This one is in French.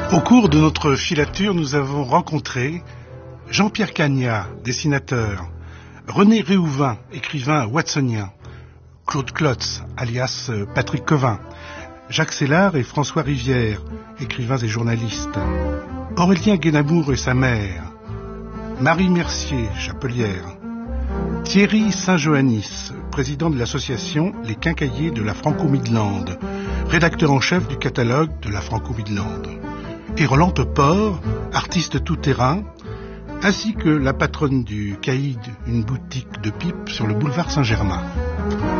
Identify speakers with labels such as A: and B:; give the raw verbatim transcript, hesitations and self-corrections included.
A: Au cours de notre filature, nous avons rencontré Jean-Pierre Cagnat, dessinateur, René Réhouvin, écrivain watsonien, Claude Klotz, alias Patrick Covin, Jacques Sellard et François Rivière, écrivains et journalistes, Aurélien Guénamour et sa mère, Marie Mercier, chapelière, Thierry Saint-Joannis, président de l'association Les Quincailliers de la Franco-Midland, rédacteur en chef du catalogue de la Franco-Midland, et Roland Topor, artiste tout-terrain, ainsi que la patronne du Caïd, une boutique de pipes sur le boulevard Saint-Germain.